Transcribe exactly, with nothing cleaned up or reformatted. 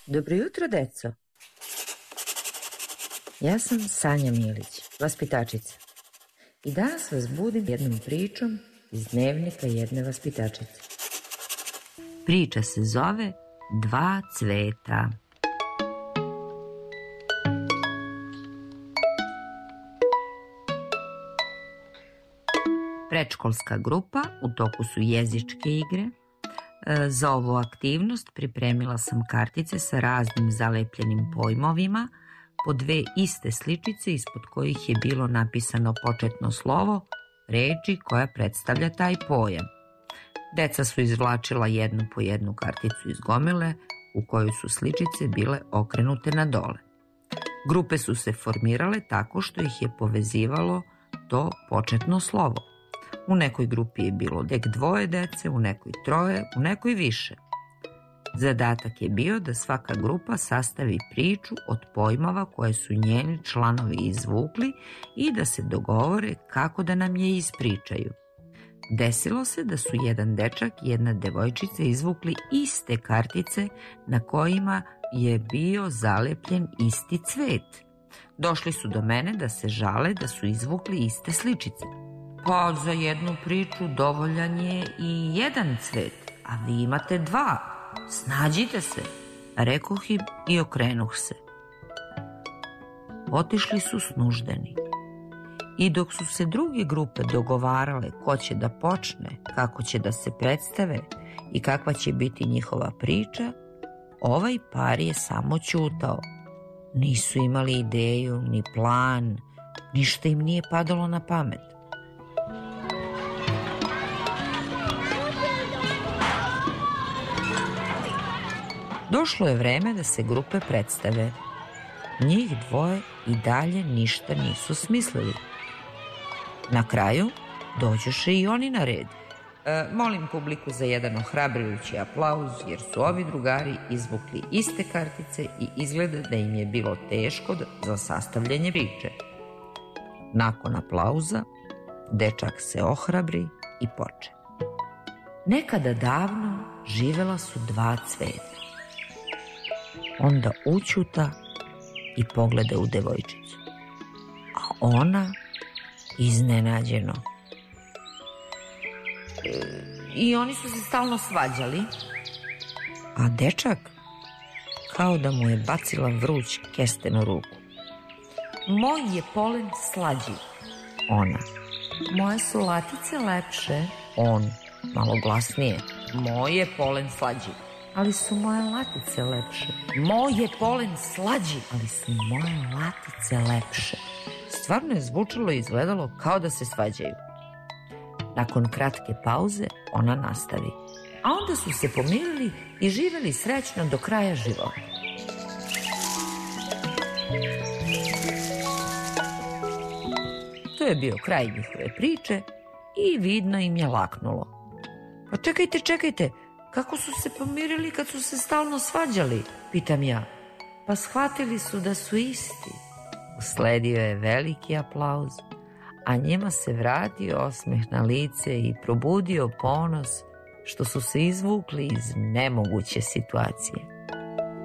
Dobro jutro, deco. Ja sam Sanja Milić, vaspitačica. I danas vas budim jednom pričom iz dnevnika jedne vaspitačice. Priča se zove Dva cveta. Predškolska grupa, u toku su jezičke igre. Za ovu aktivnost pripremila sam kartice sa raznim zalepljenim pojmovima, po dve iste sličice ispod kojih je bilo napisano početno slovo reči koja predstavlja taj pojam. Deca su izvlačila jednu po jednu karticu iz gomile u kojoj su sličice bile okrenute na dole. Grupe su se formirale tako što ih je povezivalo to početno slovo. U nekoj grupi je bilo tek dvoje dece, u nekoj troje, u nekoj više. Zadatak je bio da svaka grupa sastavi priču od pojmova koje su njeni članovi izvukli i da se dogovore kako da nam je ispričaju. Desilo se da su jedan dečak i jedna devojčica izvukli iste kartice na kojima je bio zalepljen isti cvet. Došli su do mene da se žale da su izvukli iste sličice. Pa za jednu priču dovoljan je i jedan cvet, a vi imate dva. Snađite se, rekoh im i okrenuh se. Otišli su snuždeni. I dok su se druge grupe dogovarale ko će da počne, kako će da se predstave i kakva će biti njihova priča, ovaj par je samo ćutao. Nisu imali ideju, ni plan, ništa im nije padalo na pamet. Došlo je vreme da se grupe predstave. Njih dvoje i dalje ništa nisu smislili. Na kraju dođoše i oni na red. E, molim publiku za jedan ohrabrujući aplauz, jer su ovi drugari izvukli iste kartice i izgleda da im je bilo teško za sastavljanje priče. Nakon aplauza, dečak se ohrabri i poče. Nekada davno živela su dva cveta. Onda ućuta i pogleda u devojčicu. A ona iznenađeno. E, I oni su se stalno svađali. A dečak kao da mu je bacila vruć kesten u ruku. Moj je polen slađi. Ona. Moje su latice lepše. On, malo glasnije. Moj je polen slađi. Ali su moje latice lepše. Moj je polen slađi, ali su moje latice lepše. Stvarno je zvučalo i izgledalo kao da se svađaju. Nakon kratke pauze ona nastavi. A onda su se pomirili i živjeli srećno do kraja života. To je bio kraj njihove priče i vidno im je laknulo. Pa čekajte, čekajte, kako su se pomirili kad su se stalno svađali, pitam ja. Pa shvatili su da su isti. Usledio je veliki aplauz, a njima se vratio osmeh na lice i probudio ponos što su se izvukli iz nemoguće situacije.